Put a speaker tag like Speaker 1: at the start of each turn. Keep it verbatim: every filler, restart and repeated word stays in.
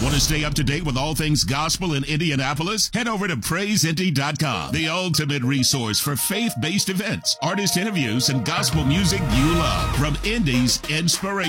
Speaker 1: Want to stay up to date with all things gospel in Indianapolis? Head over to praise indy dot com, the ultimate resource for faith-based events, artist interviews, and gospel music you love from Indy's Inspiration.